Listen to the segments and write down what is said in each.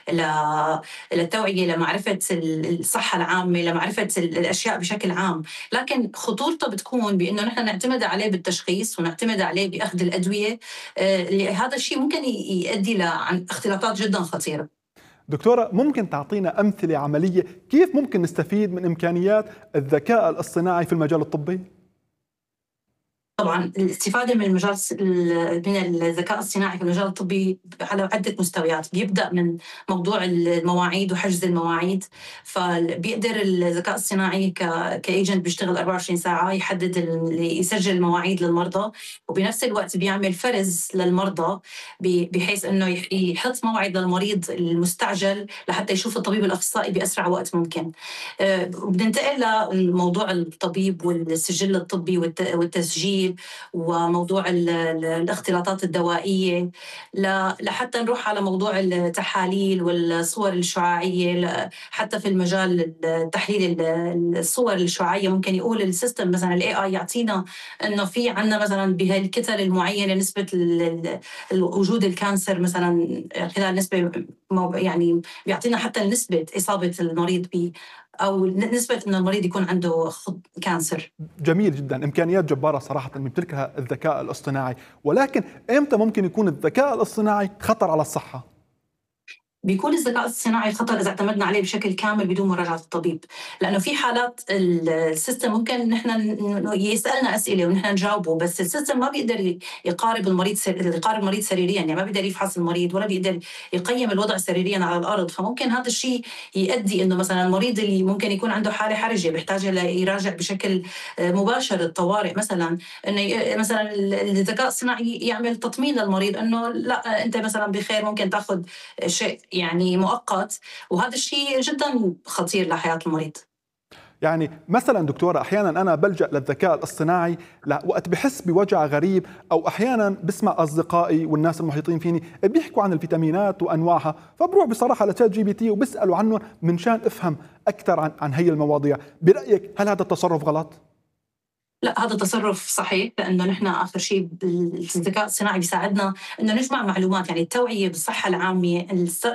للتوعية، لمعرفة الصحة العامة، لمعرفة الأشياء بشكل عام. لكن خطورته بتكون بأنه نحن نعتمد عليه بالتشخيص ونعتمد عليه بأخذ الأدوية. هذا الشيء ممكن يؤدي عن اختلاطات جدا خطيرة. دكتورة، ممكن تعطينا أمثلة عملية كيف ممكن نستفيد من إمكانيات الذكاء الاصطناعي في المجال الطبي؟ طبعا الاستفادة من من الذكاء الصناعي في المجال الطبي على عدة مستويات. بيبدأ من موضوع المواعيد وحجز المواعيد. فبيقدر الذكاء الصناعي كايجنت بيشتغل 24 ساعة، يحدد يسجل المواعيد للمرضى، وبنفس الوقت بيعمل فرز للمرضى بحيث انه يحط موعد للمريض المستعجل لحتى يشوف الطبيب الأخصائي بأسرع وقت ممكن. بننتقل لموضوع الطبيب والسجل الطبي والتسجيل وموضوع الاختلاطات الدوائية، لحتى نروح على موضوع التحاليل والصور الشعاعية. حتى في المجال تحليل الصور الشعاعية ممكن يقول السيستم مثلا الاي اي يعطينا انه في عندنا مثلا بهالكتل المعينة نسبة وجود الكانسر مثلا خلال نسبة، يعني بيعطينا حتى نسبة إصابة المريض أو نسبة أن المريض يكون عنده كانسر. جميل جدا، إمكانيات جبارة صراحة يمتلكها الذكاء الاصطناعي، ولكن إمتى ممكن يكون الذكاء الاصطناعي خطر على الصحة؟ بيكون الذكاء الصناعي خطر إذا اعتمدنا عليه بشكل كامل بدون مراجعة الطبيب، لأنه في حالات السيستم ممكن نحن يسألنا أسئلة ونحن نجاوبه، بس السيستم ما بيقدر يقارب المريض سريريا، يعني ما بيقدر يفحص المريض ولا بيقدر يقيم الوضع سريريا على الأرض. فممكن هذا الشيء يؤدي إنه مثلا المريض اللي ممكن يكون عنده حالة حرجة بيحتاج يراجع بشكل مباشر الطوارئ، مثلا إنه مثلا الذكاء الصناعي يعمل تطمين للمريض إنه لا أنت مثلا بخير، ممكن تأخذ شيء يعني مؤقت، وهذا الشيء جدا خطير لحياة المريض. يعني مثلا دكتورة، أحيانا أنا بلجأ للذكاء الاصطناعي وقت بحس بوجع غريب، أو أحيانا بسمع أصدقائي والناس المحيطين فيني بيحكوا عن الفيتامينات وأنواعها، فبروح بصراحة لتشات جي بي تي وبسأله عنه منشان أفهم أكثر عن هي المواضيع. برأيك هل هذا التصرف غلط؟ لا، هذا تصرف صحيح، لأنه نحن آخر شيء الذكاء الصناعي بيساعدنا إنه نجمع معلومات، يعني التوعية بالصحة العامة،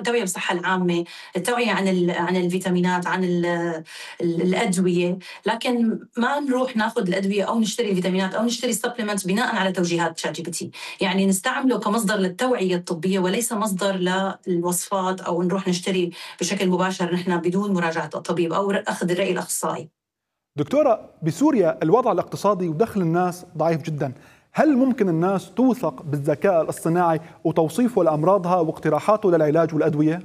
التوعية عن الفيتامينات، عن الأدوية. لكن ما نروح ناخذ الأدوية أو نشتري الفيتامينات أو نشتري سبلمنت بناء على توجيهات شات جي بي تي. يعني نستعمله كمصدر للتوعية الطبية وليس مصدر للوصفات، أو نروح نشتري بشكل مباشر نحن بدون مراجعة الطبيب أو أخذ الرأي الأخصائي. دكتورة، بسوريا الوضع الاقتصادي ودخل الناس ضعيف جدا، هل ممكن الناس توثق بالذكاء الاصطناعي وتوصيفه لأمراضها واقتراحاته للعلاج والأدوية؟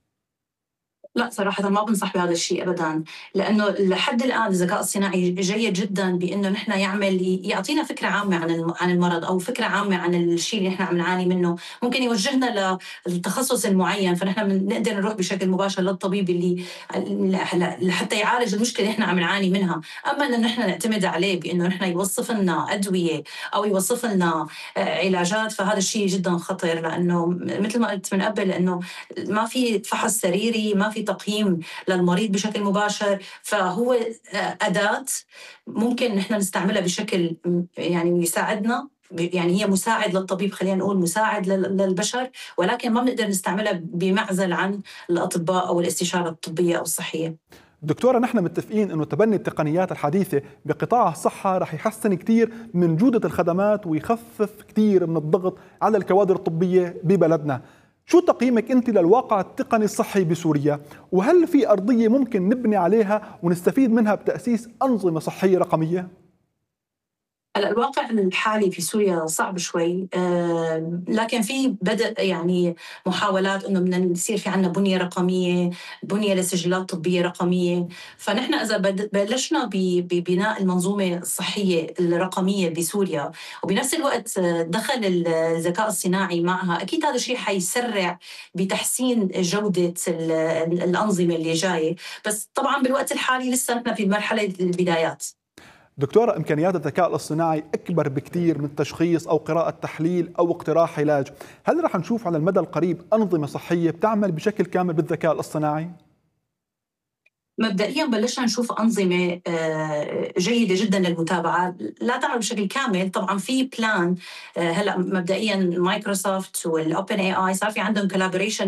لا صراحة ما بنصح بهذا الشيء أبدا، لأنه لحد الآن الذكاء الصناعي جيد جدا بأنه نحن يعطينا فكرة عامة عن المرض، أو فكرة عامة عن الشيء اللي نحن عم نعاني منه. ممكن يوجهنا للتخصص المعين، فنحن نقدر نروح بشكل مباشر للطبيب اللي لحتى يعالج المشكلة اللي نحن عم نعاني منها. أما أنه نحن نعتمد عليه بأنه نحن يوصف لنا أدوية أو يوصف لنا علاجات، فهذا الشيء جدا خطر، لأنه مثل ما قلت من قبل أنه ما في فحص سريري، ما في تقييم للمريض بشكل مباشر. فهو أداة ممكن نحن نستعملها بشكل يعني يساعدنا، يعني هي مساعد للطبيب، خلينا نقول مساعد للبشر، ولكن ما بنقدر نستعملها بمعزل عن الأطباء أو الاستشارة الطبية أو الصحية. دكتورة، نحن متفقين أنه تبني التقنيات الحديثة بقطاع الصحة رح يحسن كتير من جودة الخدمات ويخفف كتير من الضغط على الكوادر الطبية ببلدنا. شو تقييمك أنت للواقع التقني الصحي بسوريا؟ وهل في أرضية ممكن نبني عليها ونستفيد منها بتأسيس أنظمة صحية رقمية؟ هلا الواقع الحالي في سوريا صعب شوي، لكن في بدأ يعني محاولات انه بدنا يصير في عندنا بنيه رقميه، بنيه لسجلات طبيه رقميه. فنحن اذا بلشنا ببناء المنظومه الصحيه الرقميه بسوريا، وبنفس الوقت دخل الذكاء الصناعي معها، اكيد هذا الشيء حيسرع بتحسين جوده الانظمه اللي جايه. بس طبعا بالوقت الحالي لسه نحن في مرحله البدايات. دكتورة، إمكانيات الذكاء الاصطناعي أكبر بكتير من تشخيص أو قراءة تحليل أو اقتراح علاج. هل رح نشوف على المدى القريب أنظمة صحية بتعمل بشكل كامل بالذكاء الاصطناعي؟ مبدئيا بلشنا نشوف أنظمة جيدة جدا للمتابعة، لا تعمل بشكل كامل. طبعا في بلان هلا مبدئيا مايكروسوفت والأوبن اي اي صار في عندهم كولابوريشن